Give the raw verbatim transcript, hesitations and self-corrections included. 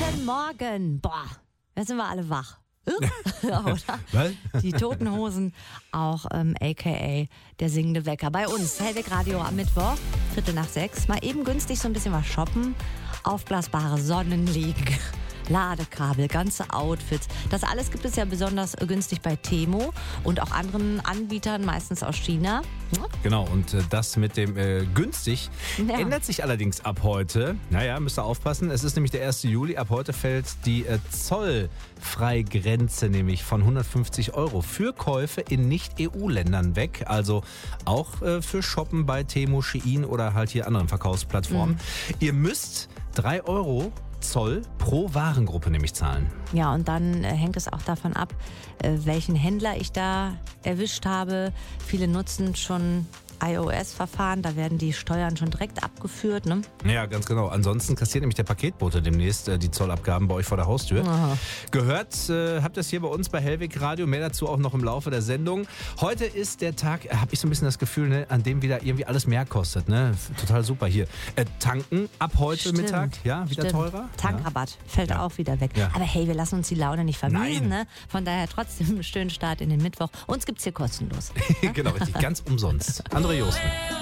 Guten Morgen. Boah, jetzt sind wir alle wach. Oder? Was? Die Toten Hosen, auch ähm, aka der singende Wecker. Bei uns, Hellweg Radio am Mittwoch, Viertel nach sechs. Mal eben günstig so ein bisschen was shoppen. Aufblasbare Sonnenliegen, Ladekabel, ganze Outfits. Das alles gibt es ja besonders günstig bei Temo und auch anderen Anbietern, meistens aus China. Genau, und äh, das mit dem äh, günstig Ja. ändert sich allerdings ab heute. Naja, müsst ihr aufpassen. Es ist nämlich der erste Juli. Ab heute fällt die äh, Zollfreigrenze nämlich von hundertfünfzig Euro für Käufe in Nicht-E U-Ländern weg. Also auch äh, für Shoppen bei Temo, Shein oder halt hier anderen Verkaufsplattformen. Mhm. Ihr müsst drei Euro Zoll pro Warengruppe nämlich zahlen. Ja, und dann äh, hängt es auch davon ab, äh, welchen Händler ich da erwischt habe. Viele nutzen schon I O S-Verfahren, da werden die Steuern schon direkt abgeführt, ne? Ja, ganz genau. Ansonsten kassiert nämlich der Paketbote demnächst äh, die Zollabgaben bei euch vor der Haustür. Aha. Gehört, äh, habt ihr es hier bei uns bei Hellweg Radio. Mehr dazu auch noch im Laufe der Sendung. Heute ist der Tag, äh, habe ich so ein bisschen das Gefühl, ne, an dem wieder irgendwie alles mehr kostet. Ne? Total super hier. Äh, tanken ab heute Stimmt. Mittag, ja, wieder Stimmt. teurer. Tankrabatt fällt Ja. auch wieder weg. Ja. Aber hey, wir lassen uns die Laune nicht vermiesen, Nein. ne? Von daher trotzdem einen schönen Start in den Mittwoch. Uns gibt's hier kostenlos. Ja. Genau, richtig, ganz umsonst. Andre Josten.